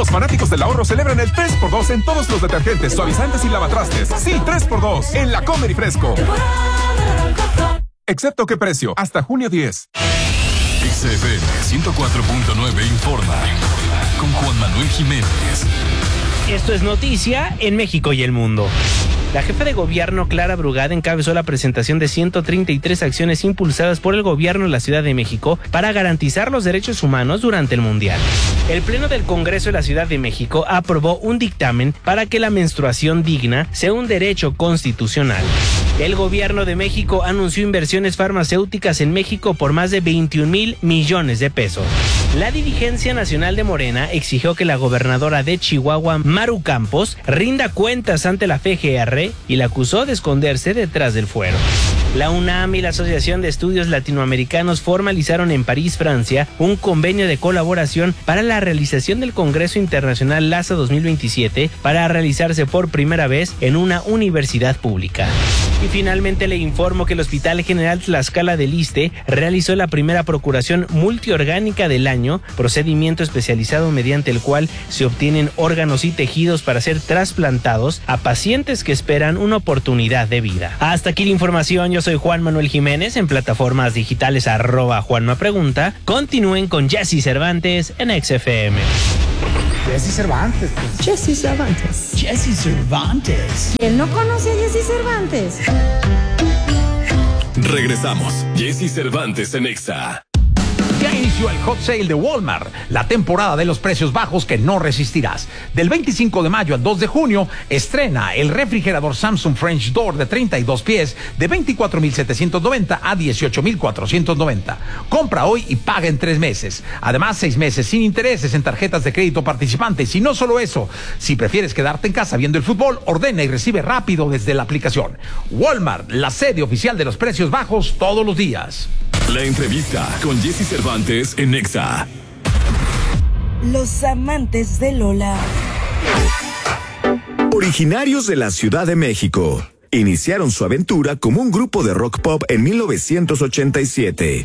Los fanáticos del ahorro celebran el 3x2 en todos los detergentes, suavizantes y lavatrastes. Sí, 3x2 en la Comer y Fresco. Excepto qué precio, hasta junio 10. XFM 104.9 informa con Juan Manuel Jiménez. Esto es noticia en México y el mundo. La jefa de gobierno, Clara Brugada, encabezó la presentación de 133 acciones impulsadas por el gobierno de la Ciudad de México para garantizar los derechos humanos durante el Mundial. El Pleno del Congreso de la Ciudad de México aprobó un dictamen para que la menstruación digna sea un derecho constitucional. El gobierno de México anunció inversiones farmacéuticas en México por más de 21,000 millones de pesos. La dirigencia nacional de Morena exigió que la gobernadora de Chihuahua, Maru Campos, rinda cuentas ante la FGR y la acusó de esconderse detrás del fuero. La UNAM y la Asociación de Estudios Latinoamericanos formalizaron en París, Francia, un convenio de colaboración para la realización del Congreso Internacional LASA 2027 para realizarse por primera vez en una universidad pública. Y finalmente le informo que el Hospital General Tlaxcala del Iste realizó la primera procuración multiorgánica del año, procedimiento especializado mediante el cual se obtienen órganos y tejidos para ser trasplantados a pacientes que esperan una oportunidad de vida. Hasta aquí la información, yo soy Juan Manuel Jiménez, en plataformas digitales @JuanmaPregunta. Continúen con Jesse Cervantes en XFM. Jesse Cervantes. Pues. Jesse Cervantes. Jesse Cervantes. ¿Quién no conoce a Jesse Cervantes? Regresamos. Jesse Cervantes en Exa. Ya inició el Hot Sale de Walmart, la temporada de los precios bajos que no resistirás. Del 25 de mayo al 2 de junio, estrena el refrigerador Samsung French Door de 32 pies de 24,790 a 18,490. Compra hoy y paga en 3 meses. Además, 6 meses sin intereses en tarjetas de crédito participantes. Y no solo eso, si prefieres quedarte en casa viendo el fútbol, ordena y recibe rápido desde la aplicación. Walmart, la sede oficial de los precios bajos todos los días. La entrevista con Jesse Cervantes en Exa. Los amantes de Lola. Originarios de la Ciudad de México, iniciaron su aventura como un grupo de rock pop en 1987.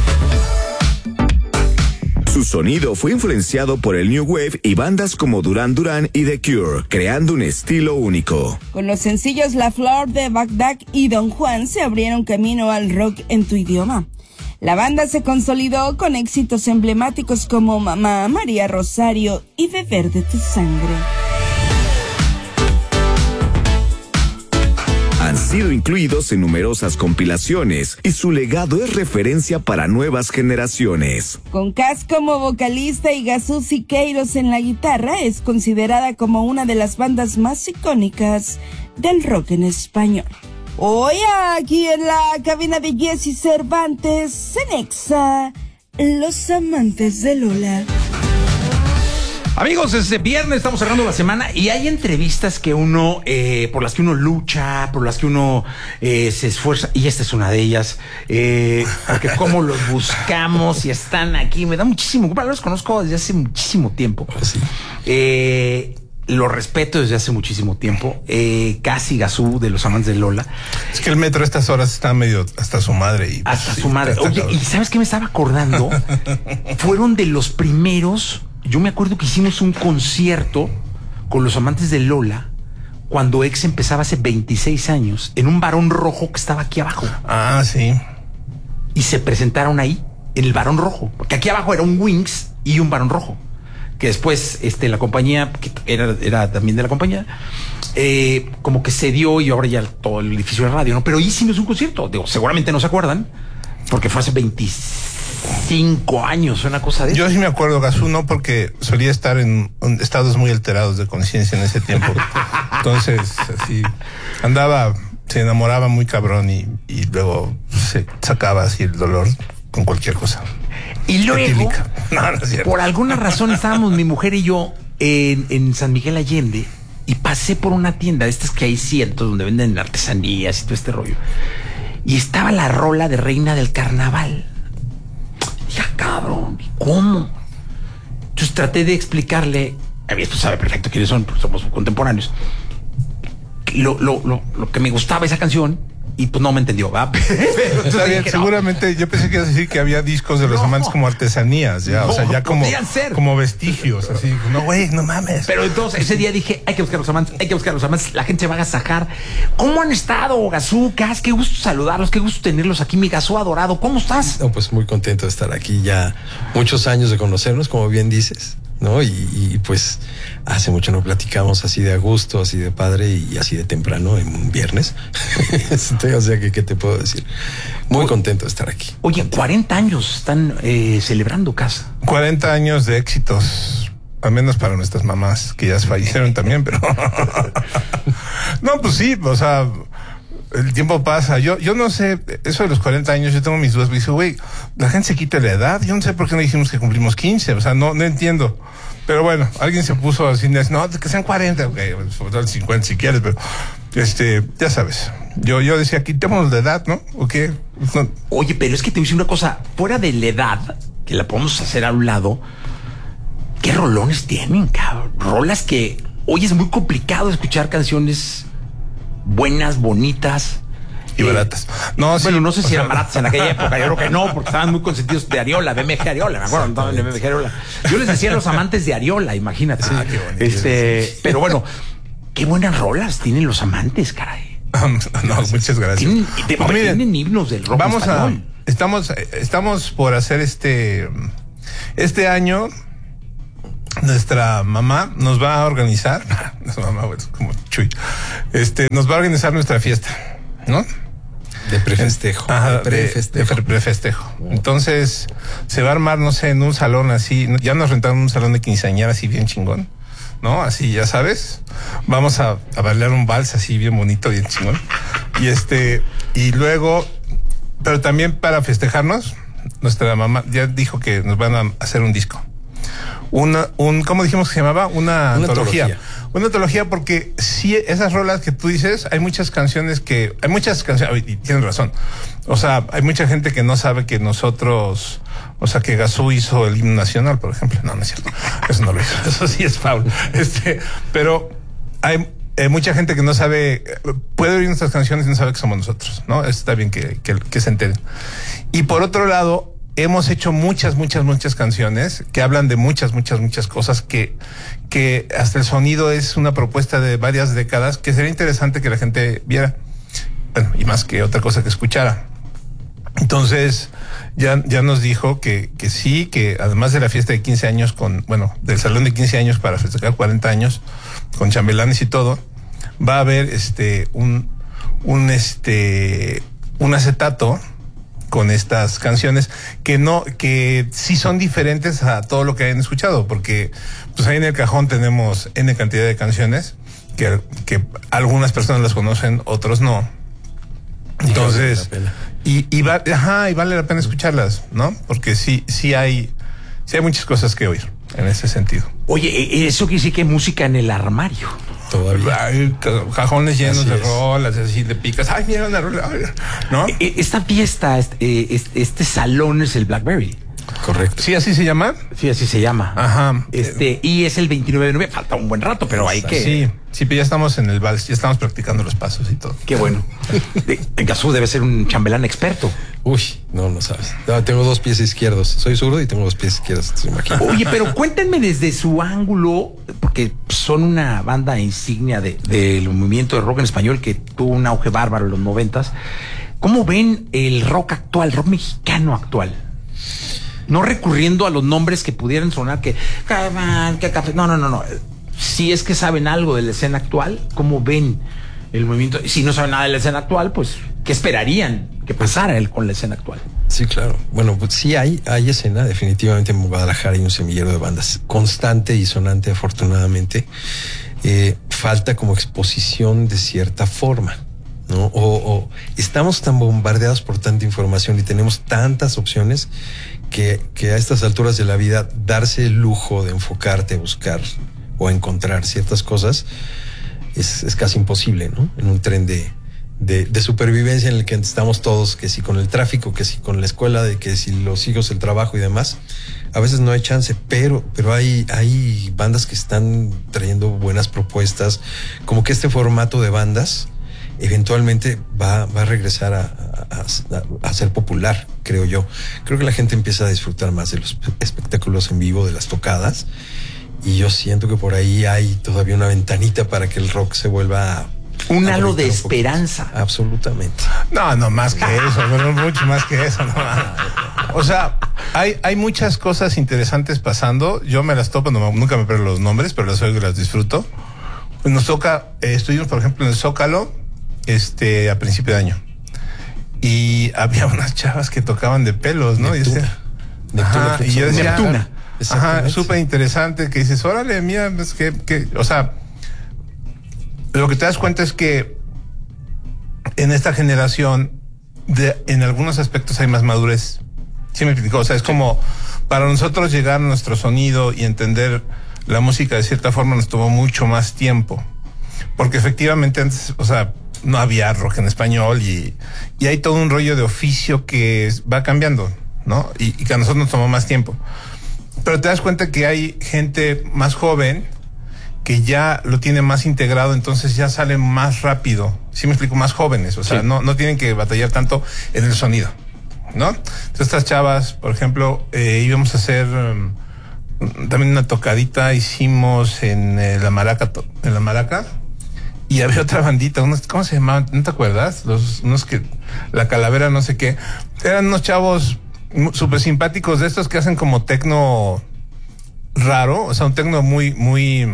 Su sonido fue influenciado por el New Wave y bandas como Duran Duran y The Cure, creando un estilo único. Con los sencillos La Flor de Bagdad y Don Juan se abrieron camino al rock en tu idioma. La banda se consolidó con éxitos emblemáticos como Mamá, María Rosario y Beber de tu sangre. Han sido incluidos en numerosas compilaciones y su legado es referencia para nuevas generaciones. Con Cass como vocalista y Gazú Siqueiros en la guitarra, es considerada como una de las bandas más icónicas del rock en español. Hoy aquí en la cabina de Jesse Cervantes, en Exa, los amantes de Lola. Amigos, es viernes, estamos cerrando la semana y hay entrevistas que uno, por las que uno lucha, por las que uno se esfuerza, y esta es una de ellas, porque como los buscamos y están aquí, me da muchísimo, los conozco desde hace muchísimo tiempo. Sí. Lo respeto desde hace muchísimo tiempo. Casi Gazú de los amantes de Lola. Es que el metro a estas horas está medio hasta su madre. Y, hasta su madre. Oye, ¿y sabes qué me estaba acordando? Fueron de los primeros. Yo me acuerdo que hicimos un concierto con los amantes de Lola cuando Ex empezaba hace 26 años en un Barón Rojo que estaba aquí abajo. Ah, sí. Y se presentaron ahí en el Barón Rojo, porque aquí abajo era un Wings y un Barón Rojo. Que después la compañía, que era también de la compañía, como que se dio y ahora ya todo el edificio de radio, ¿no? Pero hicimos un concierto, digo, seguramente no se acuerdan, porque fue hace 25 años, una cosa de eso. Yo sí me acuerdo, Gazú, no, porque solía estar en estados muy alterados de conciencia en ese tiempo. Entonces, así, se enamoraba muy cabrón y luego se sacaba así el dolor con cualquier cosa. Y luego, no es cierto. Por alguna razón estábamos mi mujer y yo en San Miguel Allende y pasé por una tienda de estas que hay cientos donde venden artesanías y todo este rollo. Y estaba la rola de Reina del Carnaval. Ya, cabrón, ¿cómo? Entonces traté de explicarle, esto sabe perfecto quiénes son, somos contemporáneos, lo que me gustaba esa canción y pues no me entendió, ¿va? Está bien, seguramente yo pensé que ibas a decir que había discos de los amantes como artesanías, ya, o sea, ya como vestigios, así. No, güey, no mames. Pero entonces ese día dije, hay que buscar los amantes, la gente se va a agasajar. ¿Cómo han estado, Gazú, Cas? Qué gusto saludarlos, qué gusto tenerlos aquí, mi Gazú adorado. ¿Cómo estás? No, pues muy contento de estar aquí, ya muchos años de conocernos, como bien dices, ¿no? Y pues hace mucho no platicamos así de a gusto, así de padre y así de temprano en un viernes. O sea, que ¿qué te puedo decir? Muy contento de estar aquí. Oye, contento. 40 años están celebrando, Cas. 40 años de éxitos, al menos para nuestras mamás, que ya fallecieron también, pero... No, pues sí, o sea, el tiempo pasa. Yo no sé, eso de los 40 años, yo tengo mis dudas. Me dice, güey, la gente se quita la edad. Yo no sé por qué no dijimos que cumplimos 15, o sea, no entiendo. Pero bueno, alguien se puso así, no, que sean 40, ok, pues, 50 si quieres, pero ya sabes. Yo decía, quitémonos de edad, ¿no? ¿O qué? No. Oye, pero es que te voy a decir una cosa, fuera de la edad, que la podemos hacer a un lado, ¿qué rolones tienen, cabrón? Rolas que hoy es muy complicado escuchar canciones buenas, bonitas. Y baratas. No, bueno, sí, no sé si eran baratas en aquella época, yo creo que no, porque estaban muy consentidos de Ariola, BMG Ariola, me acuerdo, estaban en BMG Ariola. Yo les decía a los amantes de Ariola, imagínate. Ah, qué bonito. Pero bueno, qué buenas rolas tienen los amantes, caray. No, muchas gracias. Tienen himnos del rock español. Estamos por hacer este año. Nuestra mamá nos va a organizar, nuestra mamá, bueno, como Chuy, nos va a organizar nuestra fiesta, ¿no? De prefestejo. Ajá, de prefestejo. Entonces, se va a armar, no sé, en un salón así, ya nos rentaron un salón de quinceañera así bien chingón, ¿no? Así, ya sabes, vamos a bailar un vals así bien bonito, bien chingón. Y luego, pero también para festejarnos, nuestra mamá ya dijo que nos van a hacer un disco. ¿Cómo dijimos que se llamaba? Una antología. Una antología, porque sí, esas rolas que tú dices, hay muchas canciones, y tienes razón. O sea, hay mucha gente que no sabe que nosotros, o sea, que Gazú hizo el himno nacional, por ejemplo. No es cierto. Eso no lo hizo. Eso sí es faul. Pero hay mucha gente que no sabe, puede oír nuestras canciones y no sabe que somos nosotros, ¿no? Está bien que se enteren. Y por otro lado, hemos hecho muchas canciones que hablan de muchas cosas que hasta el sonido es una propuesta de varias décadas que sería interesante que la gente viera. Bueno, y más que otra cosa que escuchara. Entonces, ya nos dijo que sí, que además de la fiesta de 15 años del salón de 15 años para festejar 40 años con chambelanes y todo, va a haber un acetato con estas canciones que sí son diferentes a todo lo que hayan escuchado, porque pues ahí en el cajón tenemos N cantidad de canciones que algunas personas las conocen, otros no. Entonces, y vale la pena escucharlas, ¿no? Porque sí hay muchas cosas que oír en ese sentido. Oye, eso quiere decir que hay música en el armario. Todavía. Hay cajones llenos de rolas, así de picas. Ay, mira una rola, ¿no? Esta fiesta, este salón es el Blackberry. Correcto. ¿Sí así se llama? Sí, así se llama. Ajá. Y es el 29 de noviembre. Falta un buen rato, pero hay que... Sí, pero ya estamos en el vals, ya estamos practicando los pasos y todo. Qué bueno. Gazú debe ser un chambelán experto. Uy, no sabes. No, tengo 2 pies izquierdos. Soy zurdo y tengo 2 pies izquierdos. Oye, pero cuéntenme desde su ángulo, porque son una banda insignia del movimiento de rock en español que tuvo un auge bárbaro en los 90s. ¿Cómo ven el rock actual, el rock mexicano actual? No recurriendo a los nombres que pudieran sonar que café. No. Si es que saben algo de la escena actual, ¿cómo ven el movimiento? Si no saben nada de la escena actual, pues, ¿qué esperarían que pasara con la escena actual? Sí, claro. Bueno, pues sí hay escena. Definitivamente en Guadalajara hay un semillero de bandas constante y sonante, afortunadamente. Falta como exposición de cierta forma, ¿no? O estamos tan bombardeados por tanta información y tenemos tantas opciones que a estas alturas de la vida darse el lujo de enfocarte a buscar o a encontrar ciertas cosas es casi imposible, ¿no? En un tren de supervivencia en el que estamos todos, que si con el tráfico, que si con la escuela, de que si los hijos, el trabajo y demás, a veces no hay chance, pero hay bandas que están trayendo buenas propuestas, como que este formato de bandas eventualmente va a regresar a ser popular, creo yo. Creo que la gente empieza a disfrutar más de los espectáculos en vivo, de las tocadas, y yo siento que por ahí hay todavía una ventanita para que el rock se vuelva un halo de esperanza. Absolutamente. No, más que eso, no, mucho más que eso. No. O sea, hay muchas cosas interesantes pasando. Yo me las topo, nunca me pierdo los nombres, pero las oigo y las disfruto. Pues nos toca, estuvimos por ejemplo en el Zócalo, a principio de año. Y había unas chavas que tocaban de pelos, ¿no? Neptuna. Y yo decía, Neptuna. Ajá, súper interesante, que dices, órale, mira, es que, o sea, lo que te das cuenta es que en esta generación, en algunos aspectos hay más madurez. ¿Sí me explicó? O sea, es como para nosotros llegar a nuestro sonido y entender la música de cierta forma nos tomó mucho más tiempo. Porque efectivamente antes, o sea, no había rock en español y hay todo un rollo de oficio que va cambiando, ¿no? Y que a nosotros nos tomó más tiempo. Pero te das cuenta que hay gente más joven que ya lo tiene más integrado, entonces ya salen más rápido. ¿Sí me explico? Más jóvenes, o sea, sí. no tienen que batallar tanto en el sonido, ¿no? Entonces estas chavas, por ejemplo, íbamos a hacer también una tocadita, hicimos en la Maraca, y había otra bandita, ¿cómo se llamaban? ¿No te acuerdas? Unos que, la Calavera, no sé qué, eran unos chavos súper simpáticos de estos que hacen como tecno raro, o sea, un tecno muy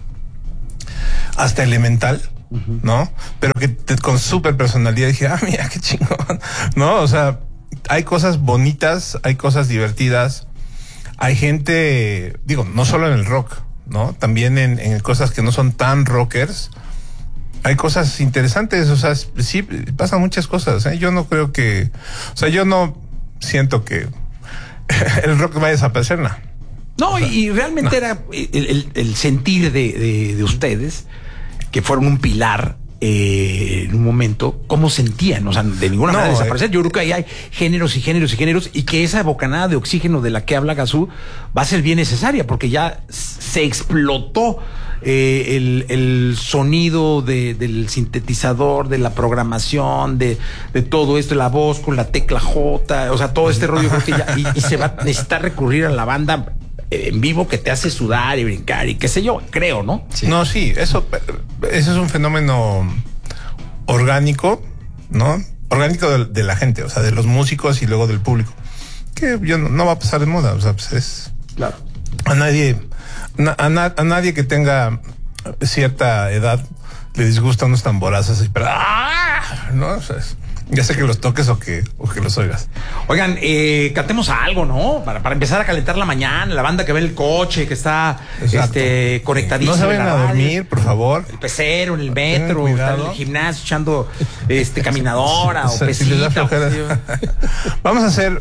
hasta elemental, ¿no? Pero que con súper personalidad. Dije, mira, qué chingón, ¿no? O sea, hay cosas bonitas, hay cosas divertidas, hay gente, digo, no solo en el rock, ¿no? También en cosas que no son tan rockers, hay cosas interesantes, o sea, sí, pasan muchas cosas, ¿eh? Yo no creo que, o sea, yo no siento que el rock vaya a desaparecer, ¿no? No, o sea, y realmente era el sentir de ustedes, que fueron un pilar en un momento, cómo sentían, o sea, de ninguna manera desaparecer. Yo creo que ahí hay géneros y géneros y géneros, y que esa bocanada de oxígeno de la que habla Gazú va a ser bien necesaria, porque ya se explotó el sonido del sintetizador, de la programación, de todo esto, la voz con la tecla J, o sea, todo este rollo, creo que ya, y se va a necesitar recurrir a la banda en vivo que te hace sudar y brincar y qué sé yo, creo, ¿no? Sí. No, sí, eso es un fenómeno orgánico, ¿no? Orgánico de la gente, o sea, de los músicos y luego del público, que no va a pasar de moda, o sea, pues es... Claro. A nadie que tenga cierta edad le disgusta unos tamborazos así, pero ¿no? O sea, ya sé que los toques o que los oigas. Oigan, cantemos algo, ¿no? Para empezar a calentar la mañana, la banda que ve en el coche, que está conectadísima. No se vayan a dormir, por favor. El pecero, en el metro, está en el gimnasio echando caminadora o pesita. Vamos a hacer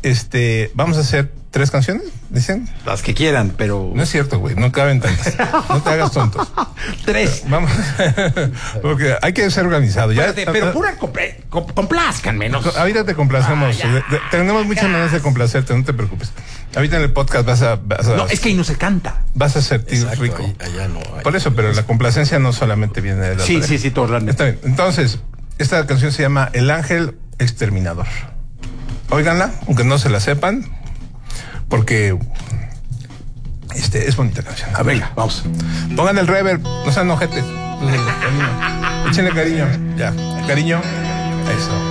3 canciones, dicen. Las que quieran, pero... No es cierto, güey, no caben tantas. No te hagas tontos. 3. Vamos, porque hay que ser organizado. Pero pura complázcanme, ¿no? Ahorita te complacemos. Tenemos muchas maneras de complacerte, no te preocupes. Ahorita en el podcast vas a no, es que ahí no se canta. Vas a sentir rico. Allá no hay. Por eso, pero la complacencia no solamente viene de la Sí, todo raro. Está bien. Entonces, esta canción se llama El Ángel Exterminador. Óiganla, aunque no se la sepan, porque es bonita canción. Venga, vamos. Pongan el reverb, no sean ojetes. Échenle cariño. Ya, cariño. Eso.